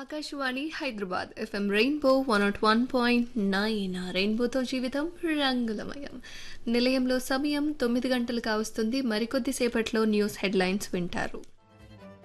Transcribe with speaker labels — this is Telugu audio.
Speaker 1: ఆకాశవాణి హైదరాబాద్ ఎఫ్ఎం రెయిన్బో 101.9 రెయిన్బోతో జీవితం రంగులమయం. నిలయంలో సమయం 9 గంటలు కావస్తుంది. మరికొద్ది సేపట్లో న్యూస్ హెడ్లైన్స్ వింటారు.